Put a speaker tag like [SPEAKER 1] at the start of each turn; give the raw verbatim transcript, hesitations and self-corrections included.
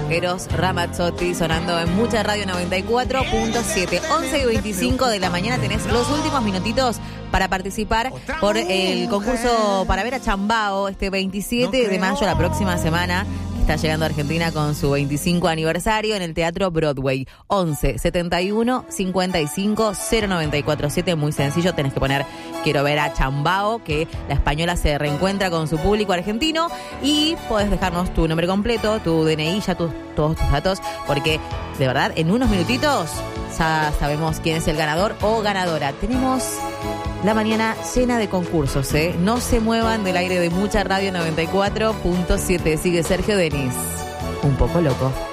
[SPEAKER 1] Eros Ramazzotti sonando en Mucha Radio noventa y cuatro punto siete. once y veinticinco de la mañana tenés los últimos minutitos para participar por el concurso para ver a Chambao este veintisiete de mayo, la próxima semana. Está llegando a Argentina con su veinticinco aniversario en el Teatro Broadway. once, setenta y uno, cincuenta y cinco, cero noventa y cuatro siete. Muy sencillo, tenés que poner quiero ver a Chambao, que la española se reencuentra con su público argentino. Y podés dejarnos tu nombre completo, tu D N I, ya tus, todos tus datos, porque de verdad en unos minutitos ya sabemos quién es el ganador o ganadora. Tenemos la mañana llena de concursos, ¿eh? No se muevan del aire de Mucha Radio noventa y cuatro punto siete. Sigue Sergio Denis, un poco loco.